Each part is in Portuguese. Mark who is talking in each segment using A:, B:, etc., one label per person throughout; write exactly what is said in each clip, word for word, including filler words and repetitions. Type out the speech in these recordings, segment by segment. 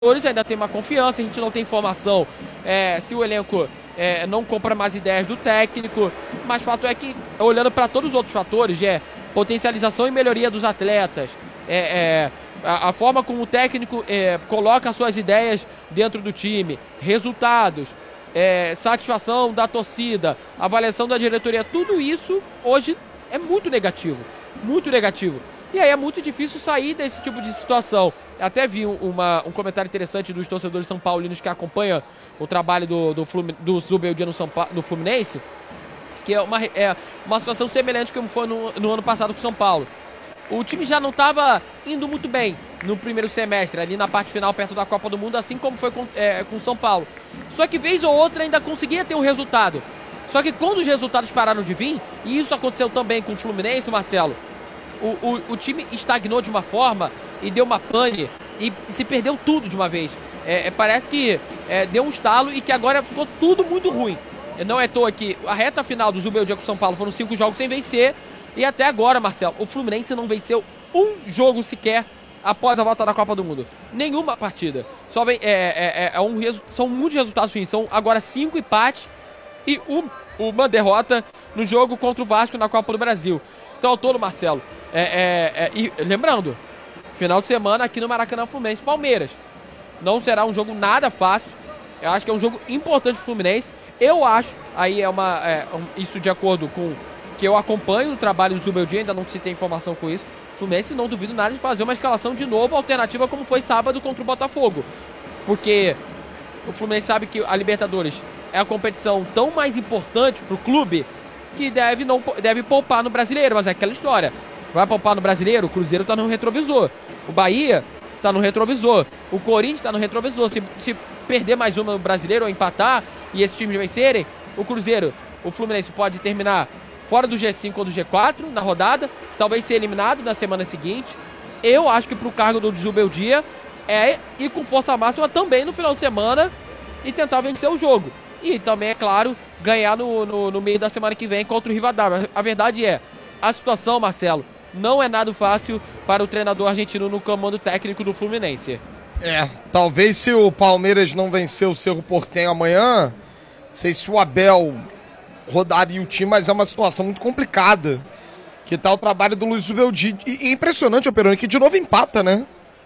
A: jogadores ainda tem uma confiança, a gente não tem informação é, se o elenco é, não compra mais ideias do técnico, mas fato é que, olhando para todos os outros fatores, é potencialização e melhoria dos atletas, é, é, a, a forma como o técnico é, coloca suas ideias dentro do time, resultados, é, satisfação da torcida, avaliação da diretoria, tudo isso hoje é muito negativo, muito negativo. E aí é muito difícil sair desse tipo de situação. Até vi uma, um comentário interessante dos torcedores são paulinos que acompanham o trabalho do, do, Flumin, do Zubeldia no, São pa, no Fluminense, que é uma, é uma situação semelhante como foi no, no ano passado com o São Paulo. O time já não estava indo muito bem no primeiro semestre, ali na parte final, perto da Copa do Mundo, assim como foi com, é, com o São Paulo. Só que vez ou outra ainda conseguia ter um resultado. Só que quando os resultados pararam de vir, e isso aconteceu também com o Fluminense, Marcelo, O, o, o time estagnou de uma forma e deu uma pane e se perdeu tudo de uma vez. É, é, parece que é, deu um estalo e que agora ficou tudo muito ruim. Não é à toa que a reta final do Zubeldia com o São Paulo foram cinco jogos sem vencer e até agora, Marcelo, o Fluminense não venceu um jogo sequer após a volta da Copa do Mundo. Nenhuma partida. Só vem, é, é, é um, são muitos resultados ruins. São agora cinco empates e um, uma derrota no jogo contra o Vasco na Copa do Brasil. Então, ao todo, Marcelo, É, é, é, e lembrando, final de semana aqui no Maracanã, Fluminense e Palmeiras. Não será um jogo nada fácil. Eu acho que é um jogo importante pro Fluminense. Eu acho, aí é uma é, um, isso de acordo com que eu acompanho o trabalho do Zubeldia, ainda não se tem informação com isso. Fluminense não duvido nada de fazer uma escalação de novo alternativa como foi sábado contra o Botafogo. Porque o Fluminense sabe que a Libertadores é a competição tão mais importante pro clube que deve, não, deve poupar no Brasileiro, mas é aquela história. Vai poupar no Brasileiro, o Cruzeiro tá no retrovisor. O Bahia tá no retrovisor. O Corinthians tá no retrovisor. Se, se perder mais uma no Brasileiro ou empatar e esses times vencerem, o Cruzeiro, o Fluminense pode terminar fora do G cinco ou do G quatro na rodada, talvez ser eliminado na semana seguinte. Eu acho que pro cargo do Zubeldia é ir com força máxima também no final de semana e tentar vencer o jogo. E também, é claro, ganhar no, no, no meio da semana que vem contra o Rivadavia. A verdade é, a situação, Marcelo, não é nada fácil para o treinador argentino no comando técnico do Fluminense.
B: É, talvez se o Palmeiras não vencer o Cerro Porteño amanhã, não sei se o Abel rodaria o time, mas é uma situação muito complicada. Que tal o trabalho do Luiz Zubeldia? E é impressionante, o Peroni, que de novo empata, né?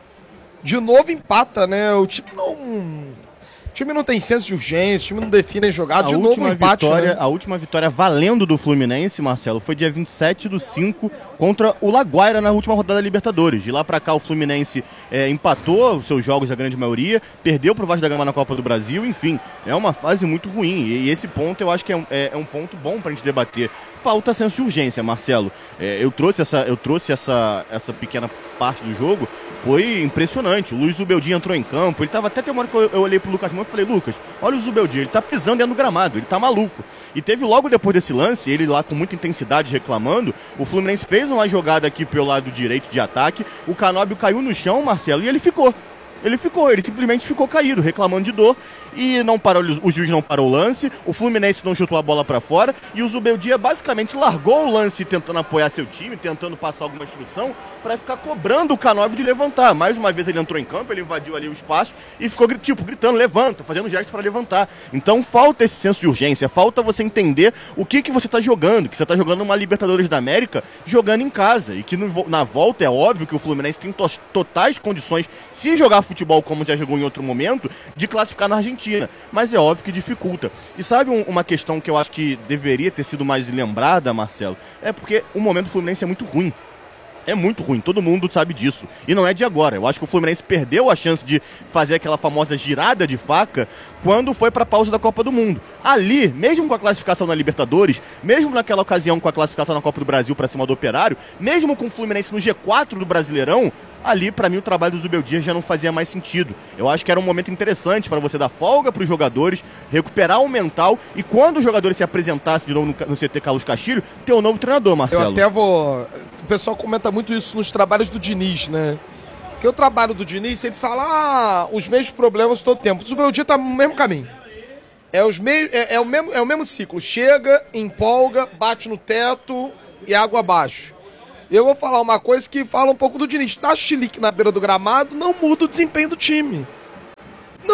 B: De novo empata, né? O time não... O time não tem senso de urgência, o time não define a jogada, de novo um empate,
C: vitória,
B: né?
C: A última vitória valendo do Fluminense, Marcelo, foi dia vinte e sete do cinco contra o Laguaira na última rodada da Libertadores. De lá pra cá o Fluminense é, empatou os seus jogos, a grande maioria, perdeu pro Vasco da Gama na Copa do Brasil, enfim, é uma fase muito ruim. E, e esse ponto eu acho que é um, é, é um ponto bom pra gente debater. Falta senso de urgência, Marcelo. É, eu trouxe, essa, eu trouxe essa, essa pequena parte do jogo, foi impressionante. O Luiz Zubeldia entrou em campo, ele tava até tem uma hora que eu, eu olhei pro Lucas Moura e falei, Lucas, olha o Zubeldia, ele tá pisando dentro do gramado, ele tá maluco. E teve logo depois desse lance, ele lá com muita intensidade reclamando, o Fluminense fez uma jogada aqui pelo lado direito de ataque, o Canóbio caiu no chão, Marcelo, e ele ficou. Ele ficou, ele simplesmente ficou caído, reclamando de dor, e não parou, o juiz não parou o lance, o Fluminense não chutou a bola pra fora, e o Zubeldia basicamente largou o lance tentando apoiar seu time, tentando passar alguma instrução, pra ficar cobrando o Canóbio de levantar. Mais uma vez ele entrou em campo, ele invadiu ali o espaço, e ficou tipo, gritando, levanta, fazendo gestos pra levantar. Então falta esse senso de urgência, falta você entender o que que você tá jogando, que você tá jogando uma Libertadores da América, jogando em casa, e que no, na volta é óbvio que o Fluminense tem to totais condições, se jogar futebol como já jogou em outro momento, de classificar na Argentina, mas é óbvio que dificulta. E sabe um, uma questão que eu acho que deveria ter sido mais lembrada, Marcelo? É porque o momento do Fluminense é muito ruim. É muito ruim, todo mundo sabe disso. E não é de agora. Eu acho que o Fluminense perdeu a chance de fazer aquela famosa girada de faca quando foi para a pausa da Copa do Mundo. Ali, mesmo com a classificação na Libertadores, mesmo naquela ocasião com a classificação na Copa do Brasil para cima do Operário, mesmo com o Fluminense no G quatro do Brasileirão, ali, para mim, o trabalho do Zubeldia já não fazia mais sentido. Eu acho que era um momento interessante para você dar folga para os jogadores, recuperar o mental e quando os jogadores se apresentassem de novo no, no C T Carlos Castilho, ter um novo treinador, Marcelo.
B: Eu até vou... O pessoal comenta muito isso nos trabalhos do Diniz, né? Porque o trabalho do Diniz sempre fala, ah, os mesmos problemas todo tempo. O Zubeldia tá no mesmo caminho. É, os mei... é, é, o mesmo, é o mesmo ciclo. Chega, empolga, bate no teto e água abaixo. Eu vou falar uma coisa que fala um pouco do Diniz. Dá chilique na beira do gramado, não muda o desempenho do time.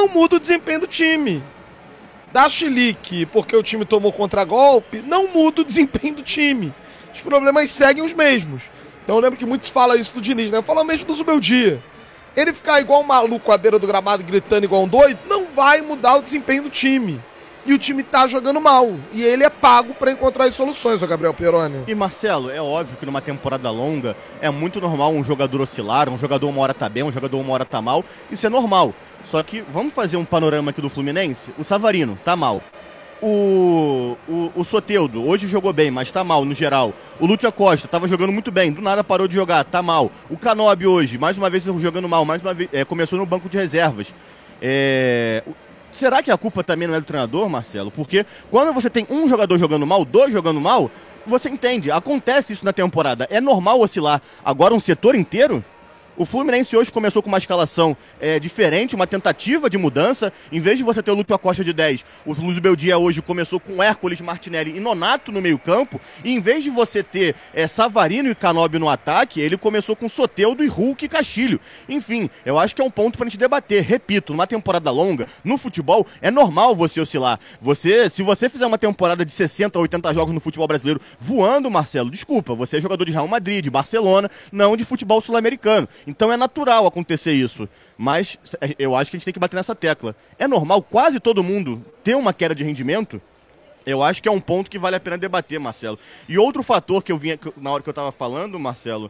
B: não muda o desempenho do time. Dar chilique porque o time tomou contragolpe não muda o desempenho do time. Os problemas seguem os mesmos. Então eu lembro que muitos falam isso do Diniz, né? Eu falo mesmo do Zubeldia. Ele ficar igual um maluco à beira do gramado gritando igual um doido, não vai mudar o desempenho do time. E o time tá jogando mal. E ele é pago para encontrar as soluções, o Gabriel Peroni.
C: E Marcelo, é óbvio que numa temporada longa é muito normal um jogador oscilar, um jogador uma hora tá bem, um jogador uma hora tá mal. Isso é normal. Só que vamos fazer um panorama aqui do Fluminense? O Savarino tá mal. O, o, o Soteldo, hoje jogou bem, mas tá mal no geral. O Lúcio Acosta tava jogando muito bem, do nada parou de jogar, tá mal. O Canóbio hoje, mais uma vez jogando mal, mais uma vez é, começou no banco de reservas. É, será que a culpa também não é do treinador, Marcelo? Porque quando você tem um jogador jogando mal, dois jogando mal, você entende, acontece isso na temporada. É normal oscilar. Agora um setor inteiro? O Fluminense hoje começou com uma escalação é, diferente, uma tentativa de mudança. Em vez de você ter o Lúcio Acosta de dez, o Zubeldia hoje começou com Hércules, Martinelli e Nonato no meio campo. E em vez de você ter é, Savarino e Canóbio no ataque, ele começou com Soteldo e Hulk e Castilho. Enfim, eu acho que é um ponto pra gente debater. Repito, numa temporada longa, no futebol, é normal você oscilar. Você, se você fizer uma temporada de sessenta, oitenta jogos no futebol brasileiro voando, Marcelo, desculpa, você é jogador de Real Madrid, de Barcelona, não de futebol sul-americano. Então é natural acontecer isso, mas eu acho que a gente tem que bater nessa tecla. É normal quase todo mundo ter uma queda de rendimento? Eu acho que é um ponto que vale a pena debater, Marcelo. E outro fator que eu vinha na hora que eu estava falando, Marcelo,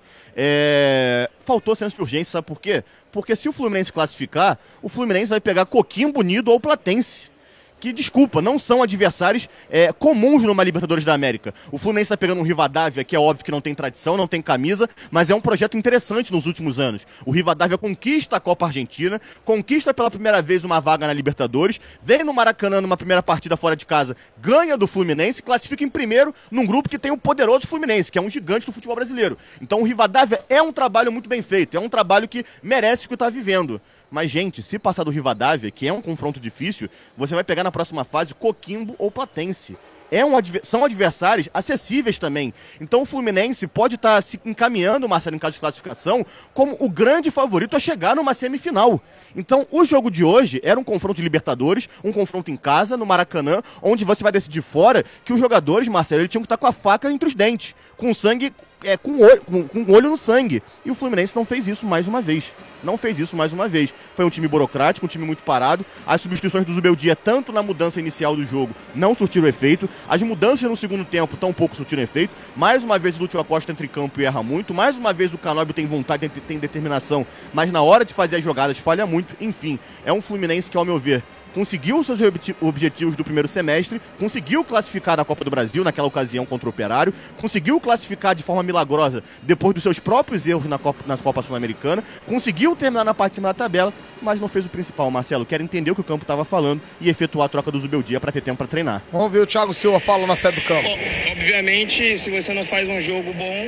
C: é... faltou senso de urgência, sabe por quê? Porque se o Fluminense classificar, o Fluminense vai pegar Coquimbo Unido ou Platense. Que, desculpa, não são adversários é, comuns numa Libertadores da América. O Fluminense está pegando um Rivadavia, que é óbvio que não tem tradição, não tem camisa, mas é um projeto interessante nos últimos anos. O Rivadavia conquista a Copa Argentina, conquista pela primeira vez uma vaga na Libertadores, vem no Maracanã numa primeira partida fora de casa, ganha do Fluminense, classifica em primeiro num grupo que tem o poderoso Fluminense, que é um gigante do futebol brasileiro. Então o Rivadavia é um trabalho muito bem feito, é um trabalho que merece o que está vivendo. Mas, gente, se passar do Rivadavia, que é um confronto difícil, você vai pegar na próxima fase Coquimbo ou Platense. É um adver... São adversários acessíveis também. Então o Fluminense pode estar tá se encaminhando, Marcelo, em caso de classificação, como o grande favorito a chegar numa semifinal. Então o jogo de hoje era um confronto de Libertadores, um confronto em casa, no Maracanã, onde você vai decidir fora que os jogadores, Marcelo, eles tinham que estar com a faca entre os dentes, com sangue, é, com, olho, com, com olho no sangue. E o Fluminense não fez isso mais uma vez. Não fez isso mais uma vez. Foi um time burocrático, um time muito parado. As substituições do Zubeldia, tanto na mudança inicial do jogo, não surtiram efeito. As mudanças no segundo tempo, tão pouco surtiram efeito. Mais uma vez o Lúcio Acosta entra em campo e erra muito. Mais uma vez o Canóbio tem vontade, tem, tem determinação, mas na hora de fazer as jogadas falha muito. Enfim, é um Fluminense que, ao meu ver, conseguiu os seus objetivos do primeiro semestre, conseguiu classificar na Copa do Brasil, naquela ocasião contra o Operário, conseguiu classificar de forma milagrosa depois dos seus próprios erros na Copa, na Copa Sul-Americana, conseguiu terminar na parte de cima da tabela, mas não fez o principal, Marcelo. Quero entender o que o campo estava falando e efetuar a troca do Zubeldia para ter tempo para treinar.
B: Vamos ver o Thiago Silva falando na sede do campo.
D: Obviamente, se você não faz um jogo bom,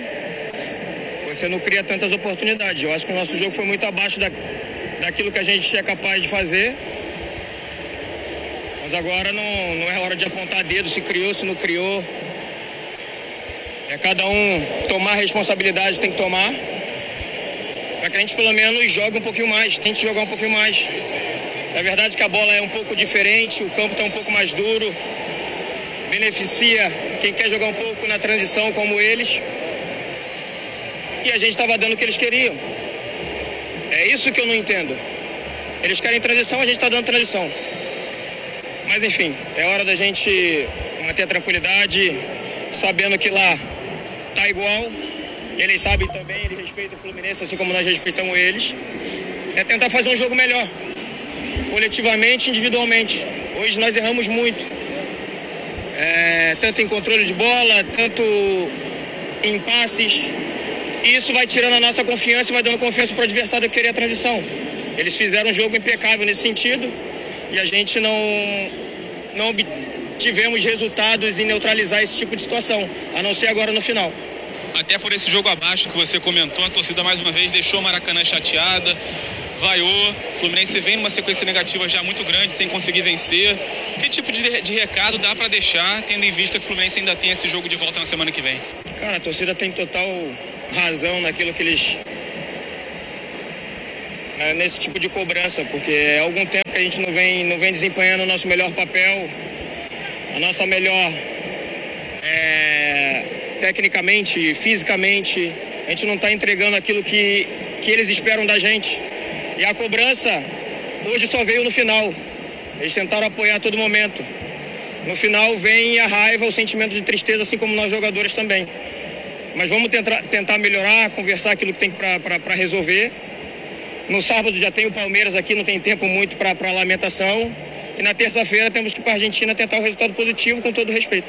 D: você não cria tantas oportunidades. Eu acho que o nosso jogo foi muito abaixo da, daquilo que a gente é capaz de fazer. Mas agora não, não é hora de apontar dedo se criou, se não criou. É cada um tomar a responsabilidade, tem que tomar. Para que a gente pelo menos jogue um pouquinho mais, tente jogar um pouquinho mais. É verdade que a bola é um pouco diferente, o campo está um pouco mais duro. Beneficia quem quer jogar um pouco na transição como eles. E a gente estava dando o que eles queriam. É isso que eu não entendo. Eles querem transição, a gente está dando transição. Mas enfim, é hora da gente manter a tranquilidade, sabendo que lá tá igual. Eles sabem também, eles respeitam o Fluminense, assim como nós respeitamos eles. É tentar fazer um jogo melhor, coletivamente e individualmente. Hoje nós erramos muito. É, tanto em controle de bola, tanto em passes. E isso vai tirando a nossa confiança e vai dando confiança para o adversário querer a transição. Eles fizeram um jogo impecável nesse sentido. E a gente não, não obtivemos resultados em neutralizar esse tipo de situação, a não ser agora no final.
E: Até por esse jogo abaixo que você comentou, a torcida mais uma vez deixou o Maracanã chateada, vaiou. O Fluminense vem numa sequência negativa já muito grande, sem conseguir vencer. Que tipo de, de recado dá para deixar, tendo em vista que o Fluminense ainda tem esse jogo de volta na semana que vem?
D: Cara, a torcida tem total razão naquilo que eles... nesse tipo de cobrança, porque há algum tempo porque a gente não vem, não vem desempenhando o nosso melhor papel, a nossa melhor é, tecnicamente, fisicamente. A gente não está entregando aquilo que, que eles esperam da gente. E a cobrança hoje só veio no final. Eles tentaram apoiar a todo momento. No final vem a raiva, o sentimento de tristeza, assim como nós jogadores também. Mas vamos tentar, tentar melhorar, conversar aquilo que tem para resolver. No sábado já tem o Palmeiras aqui, não tem tempo muito para lamentação. E na terça-feira temos que ir para a Argentina tentar o resultado positivo, com todo respeito.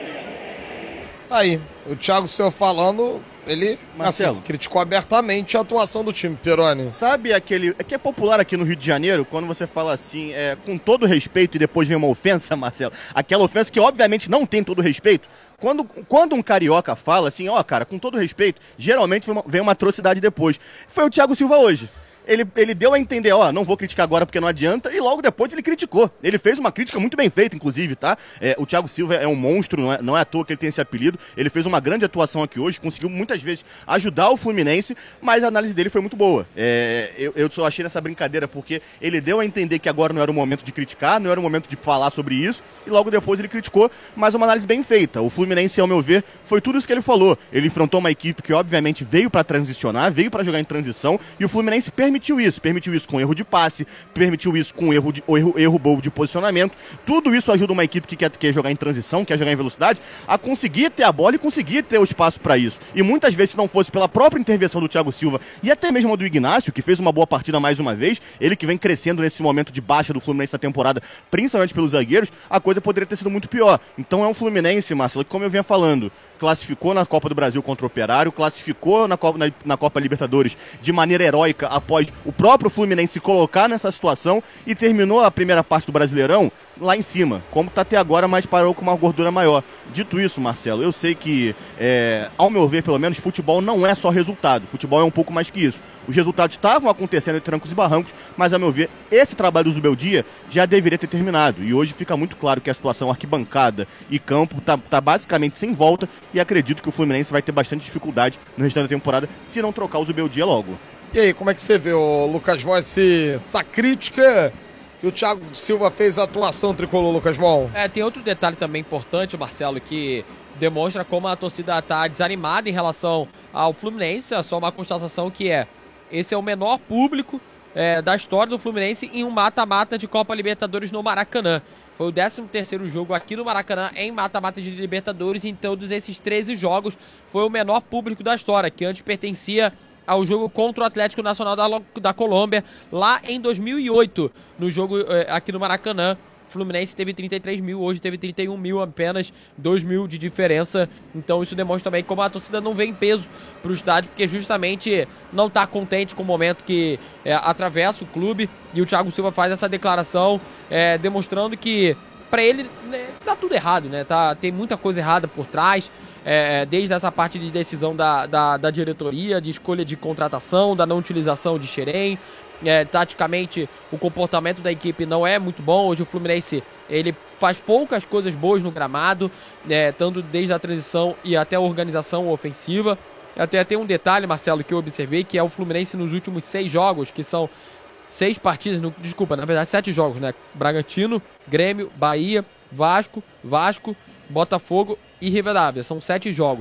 B: Aí, o Thiago Silva falando, ele
C: Marcelo.
B: assim, criticou abertamente a atuação do time, Peroni.
C: Sabe aquele... É que é popular aqui no Rio de Janeiro, quando você fala assim, é, com todo respeito, e depois vem uma ofensa, Marcelo. Aquela ofensa que obviamente não tem todo respeito. Quando, quando um carioca fala assim, ó, cara, com todo respeito, geralmente vem uma, vem uma atrocidade depois. Foi o Thiago Silva hoje. Ele, ele deu a entender, ó, não vou criticar agora porque não adianta, e logo depois ele criticou. Ele fez uma crítica muito bem feita, inclusive, tá? É, o Thiago Silva é um monstro, não é, não é à toa que ele tem esse apelido. Ele fez uma grande atuação aqui hoje, conseguiu muitas vezes ajudar o Fluminense, mas a análise dele foi muito boa. É, eu, eu só achei nessa brincadeira porque ele deu a entender que agora não era o momento de criticar, não era o momento de falar sobre isso, e logo depois ele criticou, mas uma análise bem feita. O Fluminense, ao meu ver, foi tudo isso que ele falou. Ele enfrentou uma equipe que, obviamente, veio para transicionar, veio para jogar em transição, e o Fluminense permitiu isso, permitiu isso com erro de passe, permitiu isso com erro, de, erro, erro bobo de posicionamento. Tudo isso ajuda uma equipe que quer, quer jogar em transição, quer jogar em velocidade, a conseguir ter a bola e conseguir ter o espaço para isso. E muitas vezes, se não fosse pela própria intervenção do Thiago Silva e até mesmo a do Ignacio, que fez uma boa partida mais uma vez, ele que vem crescendo nesse momento de baixa do Fluminense na temporada, principalmente pelos zagueiros, a coisa poderia ter sido muito pior. Então é um Fluminense, Marcelo, que como eu vinha falando, classificou na Copa do Brasil contra o Operário, classificou na Copa, na, na Copa Libertadores de maneira heróica após o próprio Fluminense se colocar nessa situação e terminou a primeira parte do Brasileirão lá em cima, como está até agora, mas parou com uma gordura maior. Dito isso, Marcelo, eu sei que, é, ao meu ver, pelo menos, futebol não é só resultado, futebol é um pouco mais que isso. Os resultados estavam acontecendo em trancos e barrancos, mas, ao meu ver, esse trabalho do Zubeldia já deveria ter terminado. E hoje fica muito claro que a situação arquibancada e campo está tá basicamente sem volta, e acredito que o Fluminense vai ter bastante dificuldade no restante da temporada se não trocar o Zubeldia logo.
B: E aí, como é que você vê, ô, Lucas Mon, essa crítica que o Thiago Silva fez à atuação tricolor, Lucas Mon?
A: É, tem outro detalhe também importante, Marcelo, que demonstra como a torcida está desanimada em relação ao Fluminense. É só uma constatação que é, esse é o menor público é, da história do Fluminense em um mata-mata de Copa Libertadores no Maracanã. Foi o décimo terceiro jogo aqui no Maracanã em mata-mata de Libertadores. Em todos esses treze jogos foi o menor público da história, que antes pertencia ao jogo contra o Atlético Nacional da, da Colômbia, lá em dois mil e oito, no jogo eh, aqui no Maracanã. O Fluminense teve trinta e três mil, hoje teve trinta e um mil, apenas dois mil de diferença. Então isso demonstra também como a torcida não vem em peso para o estádio, porque justamente não está contente com o momento que é, atravessa o clube. E o Thiago Silva faz essa declaração é, demonstrando que para ele né, tá tudo errado, né? Tá, tem muita coisa errada por trás. É, desde essa parte de decisão da, da, da diretoria, de escolha de contratação, da não utilização de Xerém. É, taticamente, o comportamento da equipe não é muito bom. Hoje o Fluminense ele faz poucas coisas boas no gramado, é, tanto desde a transição e até a organização ofensiva. Até tem um detalhe, Marcelo, que eu observei, que é o Fluminense nos últimos seis jogos, que são seis partidas, no, desculpa, na verdade sete jogos, né? Bragantino, Grêmio, Bahia, Vasco, Vasco, Botafogo e Rivadavia. São sete jogos.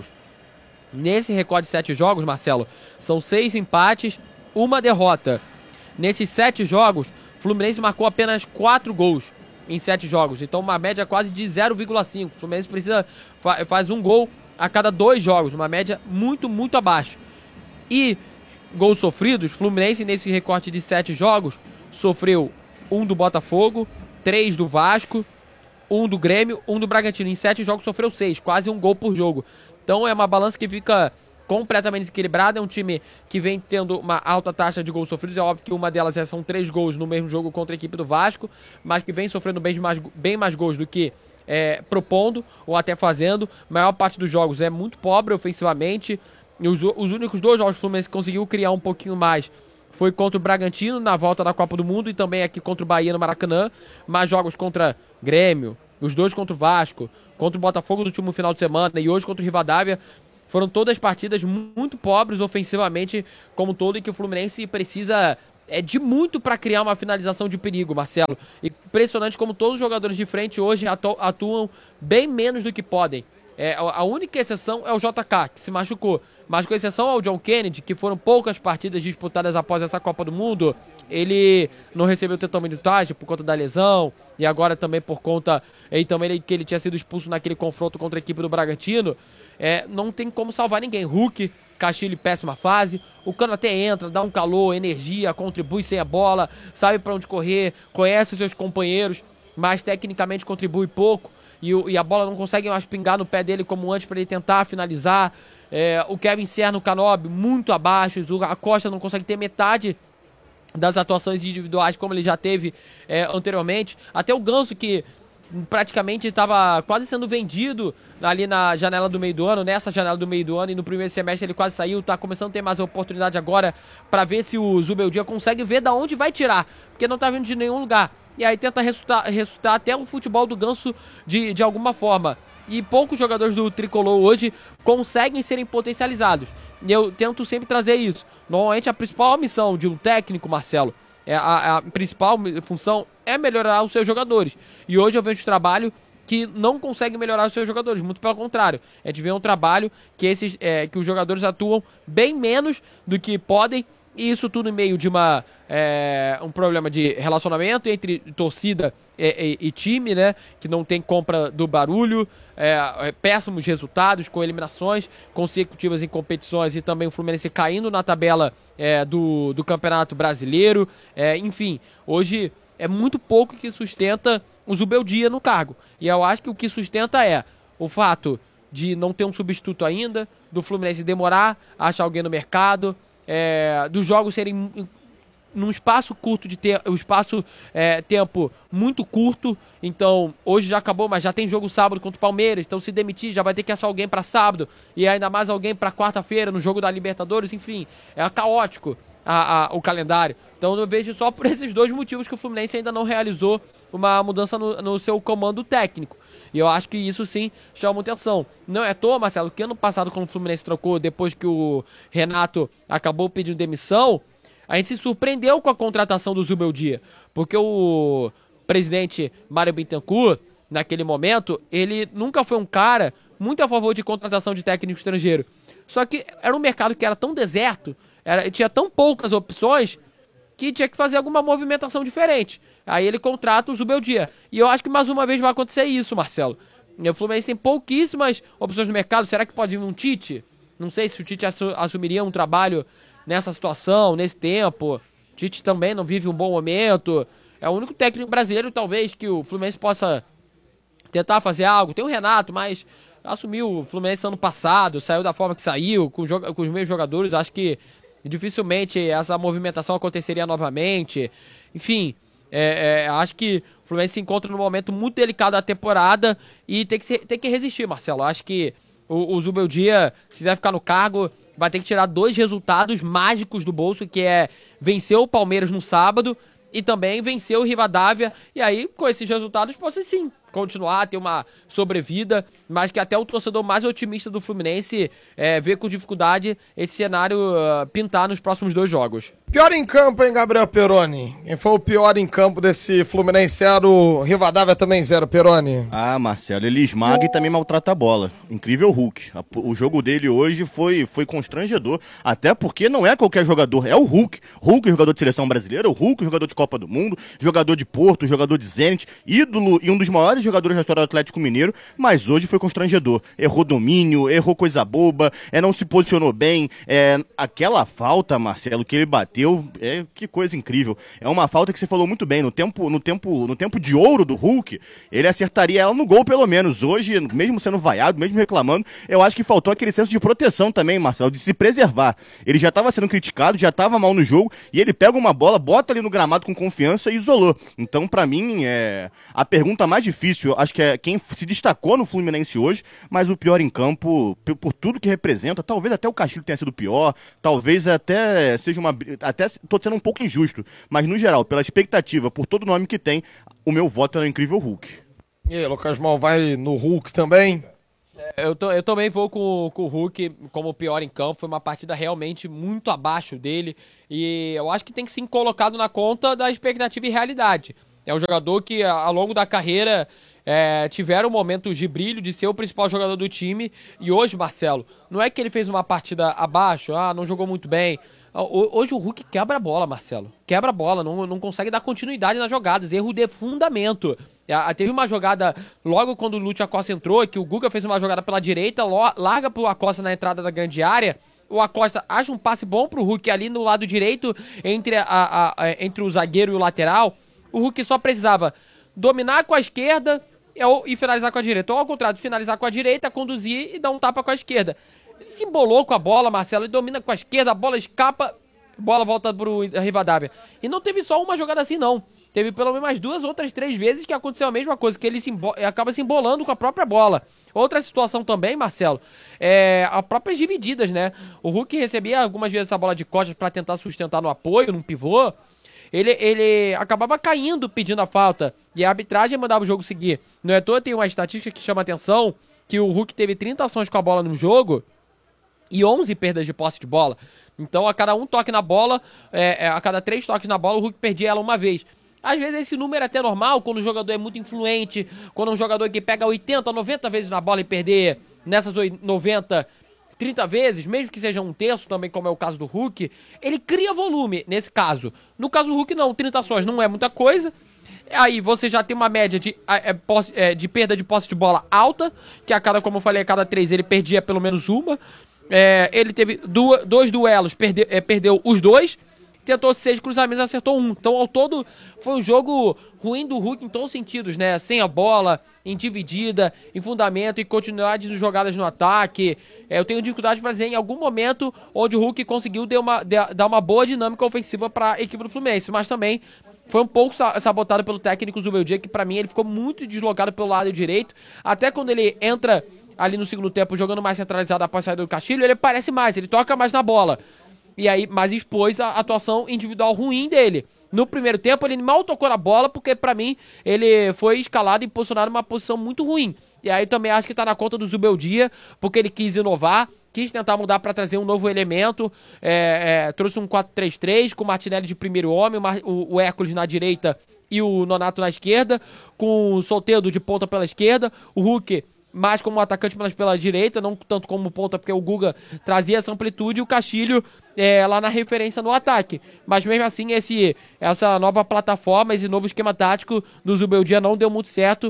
A: Nesse recorde de sete jogos, Marcelo, são seis empates, uma derrota. Nesses sete jogos, o Fluminense marcou apenas quatro gols em sete jogos. Então uma média quase de zero vírgula cinco. O Fluminense precisa, fa faz um gol a cada dois jogos. Uma média muito, muito abaixo. E gols sofridos, o Fluminense nesse recorte de sete jogos sofreu um do Botafogo, três do Vasco, um do Grêmio, um do Bragantino. Em sete jogos sofreu seis, quase um gol por jogo. Então é uma balança que fica completamente desequilibrada. É um time que vem tendo uma alta taxa de gols sofridos. É óbvio que uma delas é, são três gols no mesmo jogo contra a equipe do Vasco, mas que vem sofrendo bem mais, bem mais gols do que é, propondo ou até fazendo. A maior parte dos jogos é muito pobre ofensivamente. Os, os únicos dois jogos que o Fluminense conseguiu criar um pouquinho mais foi contra o Bragantino na volta da Copa do Mundo e também aqui contra o Bahia no Maracanã. Mais jogos contra Grêmio, os dois contra o Vasco, contra o Botafogo no último final de semana e hoje contra o Rivadavia. Foram todas partidas muito pobres ofensivamente como um todo, e que o Fluminense precisa é de muito para criar uma finalização de perigo, Marcelo. Impressionante como todos os jogadores de frente hoje atu atuam bem menos do que podem. É, a única exceção é o J K, que se machucou. Mas com exceção ao John Kennedy, que foram poucas partidas disputadas após essa Copa do Mundo, ele não recebeu tanta minutagem por conta da lesão, e agora também por conta e também que ele tinha sido expulso naquele confronto contra a equipe do Bragantino. É, não tem como salvar ninguém. Hulk, Castilho em péssima fase. O Cano até entra, dá um calor, energia, contribui sem a bola, sabe para onde correr, conhece os seus companheiros, mas tecnicamente contribui pouco. E, o, e a bola não consegue mais pingar no pé dele como antes para ele tentar finalizar. É, o Kevin Serra, Canobi, muito abaixo. A Costa não consegue ter metade das atuações individuais como ele já teve é, anteriormente. Até o Ganso, que praticamente estava quase sendo vendido ali na janela do meio do ano, nessa janela do meio do ano, e no primeiro semestre ele quase saiu, está começando a ter mais oportunidade agora para ver se o Zubeldia consegue ver da onde vai tirar, porque não está vindo de nenhum lugar. E aí tenta ressuscitar, ressuscitar até o futebol do Ganso de, de alguma forma. E poucos jogadores do Tricolor hoje conseguem serem potencializados. E eu tento sempre trazer isso. Normalmente a principal missão de um técnico, Marcelo, é a, a principal função é melhorar os seus jogadores. E hoje eu vejo um trabalho que não consegue melhorar os seus jogadores, muito pelo contrário. É de ver um trabalho que, esses, é, que os jogadores atuam bem menos do que podem, e isso tudo em meio de uma, é, um problema de relacionamento entre torcida e, e, e time, né? Que não tem compra do barulho, é, péssimos resultados com eliminações consecutivas em competições e também o Fluminense caindo na tabela é, do, do Campeonato Brasileiro. É, enfim, hoje é muito pouco que sustenta o Zubeldia no cargo. E eu acho que o que sustenta é o fato de não ter um substituto ainda, do Fluminense demorar a achar alguém no mercado, É, dos jogos serem num espaço curto de tempo, um espaço é, tempo muito curto. Então hoje já acabou, mas já tem jogo sábado contra o Palmeiras, então se demitir já vai ter que achar alguém para sábado e ainda mais alguém para quarta-feira no jogo da Libertadores. Enfim, é caótico a, a, o calendário. Então eu vejo só por esses dois motivos que o Fluminense ainda não realizou uma mudança no, no seu comando técnico. E eu acho que isso sim chama atenção. Não é à toa, Marcelo, que ano passado, quando o Fluminense trocou, depois que o Renato acabou pedindo demissão, a gente se surpreendeu com a contratação do Zubeldia. Porque o presidente Mário Bittencourt, naquele momento, ele nunca foi um cara muito a favor de contratação de técnico estrangeiro. Só que era um mercado que era tão deserto, era, tinha tão poucas opções, que tinha que fazer alguma movimentação diferente. Aí ele contrata o Zubeldia. E eu acho que mais uma vez vai acontecer isso, Marcelo. O Fluminense tem pouquíssimas opções no mercado. Será que pode vir um Tite? Não sei se o Tite assumiria um trabalho nessa situação, nesse tempo. O Tite também não vive um bom momento. É o único técnico brasileiro, talvez, que o Fluminense possa tentar fazer algo. Tem o Renato, mas assumiu o Fluminense ano passado, saiu da forma que saiu, com, com os mesmos jogadores. Acho que dificilmente essa movimentação aconteceria novamente. Enfim, é, é, acho que o Fluminense se encontra num momento muito delicado da temporada e tem que, ser, tem que resistir, Marcelo. Acho que o, o Zubeldia, se quiser ficar no cargo, vai ter que tirar dois resultados mágicos do bolso, que é vencer o Palmeiras no sábado e também vencer o Rivadavia. E aí, com esses resultados, pode ser sim continuar, ter uma sobrevida, mas que até o torcedor mais otimista do Fluminense é, vê com dificuldade esse cenário uh, pintar nos próximos dois jogos.
B: Pior em campo, hein, Gabriel Peroni? Quem foi o pior em campo desse Fluminense zero, Rivadavia também zero, Peroni?
C: Ah, Marcelo, ele esmaga e também maltrata a bola. Incrível Hulk. O jogo dele hoje foi, foi constrangedor, até porque não é qualquer jogador, é o Hulk. Hulk, jogador de seleção brasileira, o Hulk, jogador de Copa do Mundo, jogador de Porto, jogador de Zenit, ídolo e um dos maiores jogadores da história do Atlético Mineiro, mas hoje foi constrangedor. Errou domínio, errou coisa boba, é, não se posicionou bem. É, aquela falta, Marcelo, que ele bateu, é, que coisa incrível. É uma falta que você falou muito bem. No tempo, no tempo, no tempo de ouro do Hulk, ele acertaria ela no gol, pelo menos. Hoje, mesmo sendo vaiado, mesmo reclamando, eu acho que faltou aquele senso de proteção também, Marcelo, de se preservar. Ele já estava sendo criticado, já estava mal no jogo, e ele pega uma bola, bota ali no gramado com confiança e isolou. Então, pra mim, é a pergunta mais difícil, acho que é quem se destacou no Fluminense hoje, mas o pior em campo, por tudo que representa, talvez até o Castilho tenha sido pior, talvez até seja uma... até tô sendo um pouco injusto, mas no geral, pela expectativa, por todo o nome que tem, o meu voto é no incrível Hulk.
B: E aí, Lucas Mal vai no Hulk também?
A: Eu, tô, eu também vou com, com o Hulk como o pior em campo. Foi uma partida realmente muito abaixo dele. E eu acho que tem que ser colocado na conta da expectativa e realidade. É um jogador que, ao longo da carreira, é, tiveram momentos de brilho, de ser o principal jogador do time. E hoje, Marcelo, não é que ele fez uma partida abaixo, ah, não jogou muito bem. Hoje o Hulk quebra a bola, Marcelo. Quebra a bola, não, não consegue dar continuidade nas jogadas. Erro de fundamento. É, teve uma jogada logo quando o Lúcio Acosta entrou, que o Guga fez uma jogada pela direita, larga pro Acosta na entrada da grande área. O Acosta acha um passe bom pro Hulk ali no lado direito, entre, a, a, a, entre o zagueiro e o lateral. O Hulk só precisava dominar com a esquerda e finalizar com a direita. Ou ao contrário, finalizar com a direita, conduzir e dar um tapa com a esquerda. Ele se embolou com a bola, Marcelo, ele domina com a esquerda, a bola escapa, a bola volta pro Rivadavia. E não teve só uma jogada assim, não. Teve pelo menos umas duas, outras três vezes que aconteceu a mesma coisa, que ele se acaba se embolando com a própria bola. Outra situação também, Marcelo, é as próprias divididas, né? O Hulk recebia algumas vezes essa bola de costas para tentar sustentar no apoio, num pivô. Ele, ele acabava caindo pedindo a falta e a arbitragem mandava o jogo seguir. Não é à toa, tem uma estatística que chama atenção, que o Hulk teve trinta ações com a bola no jogo e onze perdas de posse de bola. Então, a cada um toque na bola, é, a cada três toques na bola, o Hulk perdia ela uma vez. Às vezes esse número é até normal, quando o jogador é muito influente, quando é um jogador que pega oitenta, noventa vezes na bola e perder nessas noventa, trinta vezes, mesmo que seja um terço também, como é o caso do Hulk, ele cria volume nesse caso. No caso do Hulk, não, trinta ações não é muita coisa. Aí você já tem uma média de, é, de perda de posse de bola alta, que a cada, como eu falei, a cada três ele perdia pelo menos uma. É, ele teve duas, dois duelos, perdeu, é, perdeu os dois, tentou seis cruzamentos, acertou um. Então, ao todo, foi um jogo ruim do Hulk em todos os sentidos, né? Sem a bola, em dividida, em fundamento, em continuidade de jogadas no ataque. É, eu tenho dificuldade para dizer em algum momento onde o Hulk conseguiu dar uma, dar uma boa dinâmica ofensiva para a equipe do Fluminense, mas também foi um pouco sabotado pelo técnico Zubeldia, que para mim ele ficou muito deslocado pelo lado direito. Até quando ele entra ali no segundo tempo, jogando mais centralizado após a saída do Castilho, ele parece mais, ele toca mais na bola. E aí, mas expôs a atuação individual ruim dele. No primeiro tempo, ele mal tocou na bola, porque pra mim, ele foi escalado e posicionado numa posição muito ruim. E aí também acho que tá na conta do Zubeldia, porque ele quis inovar, quis tentar mudar pra trazer um novo elemento, é, é, trouxe um quatro três três, com o Martinelli de primeiro homem, o, o Hércules na direita e o Nonato na esquerda, com o Soteldo de ponta pela esquerda, o Hulk mais como atacante, mas pela direita, não tanto como ponta, porque o Guga trazia essa amplitude e o Castilho é, lá na referência no ataque. Mas mesmo assim, esse, essa nova plataforma, esse novo esquema tático do Zubeldia não deu muito certo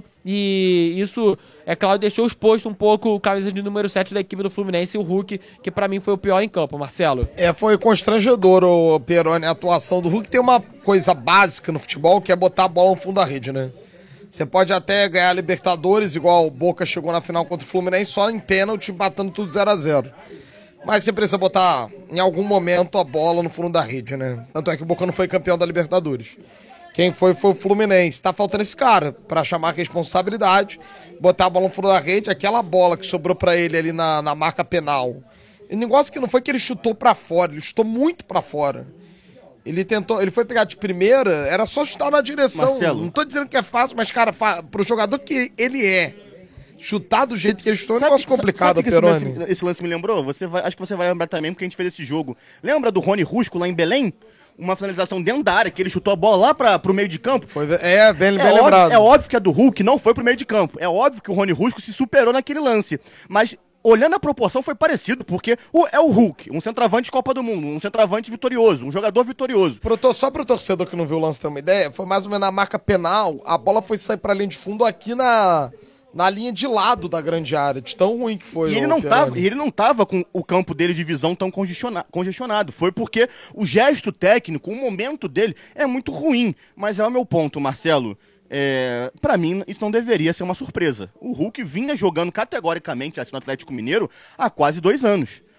A: e isso, é claro, deixou exposto um pouco o camisa de número sete da equipe do Fluminense, o Hulk, que pra mim foi o pior em campo, Marcelo.
B: É, foi constrangedor, o Peroni, a atuação do Hulk. Tem uma coisa básica no futebol, que é botar a bola no fundo da rede, né? Você pode até ganhar a Libertadores, igual o Boca chegou na final contra o Fluminense, só em pênalti, batendo tudo zero a zero. Mas você precisa botar, em algum momento, a bola no fundo da rede, né? Tanto é que o Boca não foi campeão da Libertadores. Quem foi foi o Fluminense. Tá faltando esse cara pra chamar a responsabilidade, botar a bola no fundo da rede, aquela bola que sobrou pra ele ali na, na marca penal. O negócio que não foi que ele chutou pra fora, ele chutou muito pra fora. Ele tentou, ele foi pegar de primeira, era só chutar na direção.
C: Marcelo.
B: Não tô dizendo que é fácil, mas, cara, pro jogador que ele é, chutar do jeito que ele chutou é um negócio complicado,
C: sabe que
B: Peroni.
C: esse lance, esse lance me lembrou? Você vai, acho que você vai lembrar também, porque a gente fez esse jogo. Lembra do Rony Rusco lá em Belém? Uma finalização dentro da área, que ele chutou a bola lá pra, pro meio de campo.
B: Foi, é, bem, bem
C: é
B: lembrado.
C: Óbvio, é óbvio que a do Hulk não foi pro meio de campo. É óbvio que o Rony Rusco se superou naquele lance. Mas olhando a proporção, foi parecido, porque o, é o Hulk, um centroavante de Copa do Mundo, um centroavante vitorioso, um jogador vitorioso.
B: Pro, só pro torcedor que não viu o lance ter uma ideia, foi mais ou menos na marca penal, a bola foi sair pra linha de fundo aqui na, na linha de lado da grande área, de tão ruim que foi.
C: E ele não, tava, ele não tava com o campo dele de visão tão congestiona, congestionado, foi porque o gesto técnico, o momento dele é muito ruim, mas é o meu ponto, Marcelo. É, pra mim, isso não deveria ser uma surpresa. O Hulk vinha jogando categoricamente assim no Atlético Mineiro há quase dois anos.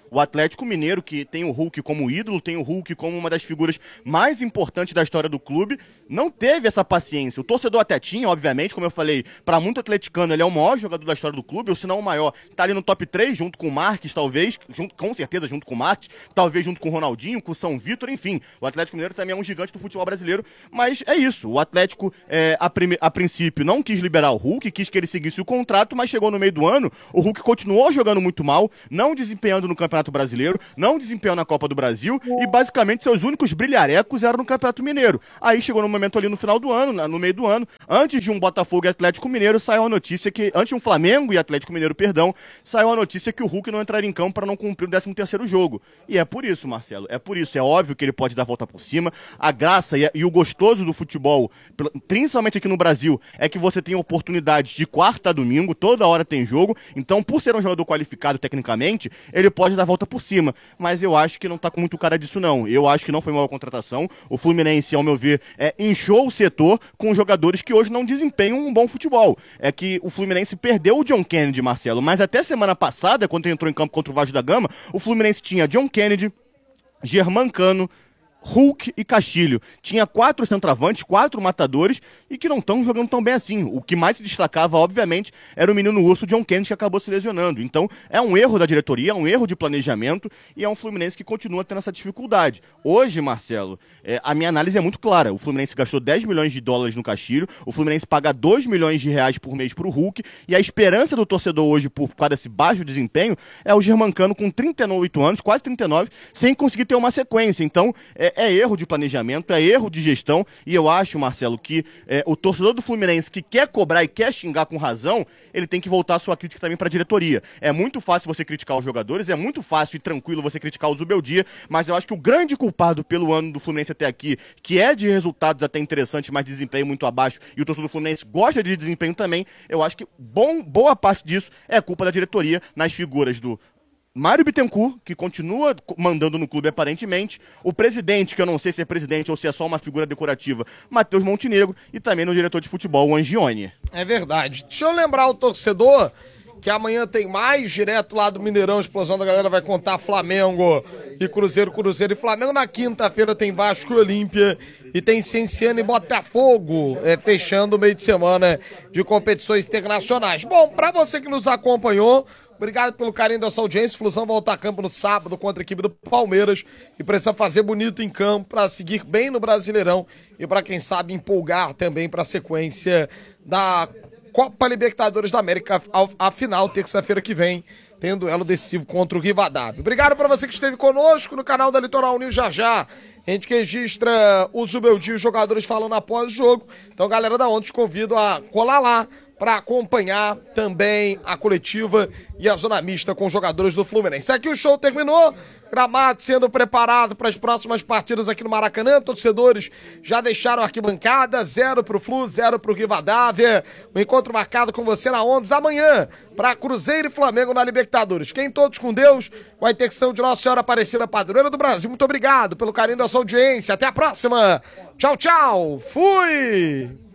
C: O Atlético Mineiro, que tem o Hulk como ídolo, tem o Hulk como uma das figuras mais importantes da história do clube, não teve essa paciência. O torcedor até tinha, obviamente, como eu falei, para muito atleticano, ele é o maior jogador da história do clube, ou se não o maior, tá ali no top três, junto com o Marques, talvez, junto, com certeza junto com o Marques, talvez junto com o Ronaldinho, com o São Vitor, enfim. O Atlético Mineiro também é um gigante do futebol brasileiro, mas é isso. O Atlético, é, a, prime, a princípio, não quis liberar o Hulk, quis que ele seguisse o contrato, mas chegou no meio do ano, o Hulk continuou jogando muito mal, não desempenhando no Campeonato Brasileiro, não desempenhando na Copa do Brasil, e basicamente seus únicos brilharecos eram no Campeonato Mineiro. Aí chegou no momento ali no final do ano, no meio do ano, antes de um Botafogo e Atlético Mineiro, saiu a notícia que, antes de um Flamengo e Atlético Mineiro, perdão, saiu a notícia que o Hulk não entraria em campo para não cumprir o décimo terceiro jogo. E é por isso, Marcelo, é por isso. É óbvio que ele pode dar a volta por cima. A graça e, e o gostoso do futebol, principalmente aqui no Brasil, é que você tem oportunidades de quarta a domingo, toda hora tem jogo. Então, por ser um jogador qualificado tecnicamente, ele pode dar a volta por cima. Mas eu acho que não tá com muito cara disso, não. Eu acho que não foi uma boa contratação. O Fluminense, ao meu ver, é, inchou o setor com jogadores que hoje não desempenham um bom futebol. É que o Fluminense perdeu o John Kennedy, Marcelo, mas até semana passada, quando ele entrou em campo contra o Vasco da Gama, o Fluminense tinha John Kennedy, Germancano, Hulk e Castilho. Tinha quatro centroavantes, quatro matadores e que não estão jogando tão bem assim. O que mais se destacava, obviamente, era o menino urso John Kennedy, que acabou se lesionando. Então, é um erro da diretoria, é um erro de planejamento e é um Fluminense que continua tendo essa dificuldade. Hoje, Marcelo, é, a minha análise é muito clara. O Fluminense gastou dez milhões de dólares no Castilho, o Fluminense paga dois milhões de reais por mês para o Hulk e a esperança do torcedor hoje, por causa desse baixo desempenho, é o Germancano com trinta e oito anos, quase trinta e nove, sem conseguir ter uma sequência. Então, é, é erro de planejamento, é erro de gestão e eu acho, Marcelo, que é, o torcedor do Fluminense que quer cobrar e quer xingar com razão, ele tem que voltar a sua crítica também para a diretoria. É muito fácil você criticar os jogadores, é muito fácil e tranquilo você criticar o Zubeldia, mas eu acho que o grande culpado pelo ano do Fluminense até aqui, que é de resultados até interessantes, mas desempenho muito abaixo, e o torcedor do Fluminense gosta de desempenho também, eu acho que bom, boa parte disso é culpa da diretoria nas figuras do Mário Bittencourt, que continua mandando no clube aparentemente, o presidente, que eu não sei se é presidente ou se é só uma figura decorativa, Matheus Montenegro, e também no diretor de futebol, o Angione.
B: É verdade. Deixa eu lembrar o torcedor que amanhã tem mais, direto lá do Mineirão, Explosão da Galera vai contar Flamengo e Cruzeiro, Cruzeiro e Flamengo. Na quinta-feira tem Vasco e Olímpia e tem Cienciano e Botafogo, é, fechando o meio de semana de competições internacionais. Bom, pra você que nos acompanhou, obrigado pelo carinho da sua audiência. Flusão volta a campo no sábado contra a equipe do Palmeiras e precisa fazer bonito em campo para seguir bem no Brasileirão e para quem sabe empolgar também para a sequência da Copa Libertadores da América, a final, terça-feira que vem, tem um duelo decisivo contra o Rivadavia. Obrigado para você que esteve conosco no canal da Litoral News. Já já a gente registra o Zubeldia e os jogadores falando após o jogo. Então, galera da Onda, te convido a colar lá para acompanhar também a coletiva e a zona mista com os jogadores do Fluminense. Aqui o show terminou, gramado sendo preparado para as próximas partidas aqui no Maracanã. Torcedores já deixaram a arquibancada, zero pro Flu, zero pro Rivadavia. O encontro marcado com você na Ondas amanhã para Cruzeiro e Flamengo na Libertadores. Quem todos com Deus, com a intercessão de Nossa Senhora Aparecida, padroeira do Brasil. Muito obrigado pelo carinho da sua audiência. Até a próxima. Tchau, tchau. Fui!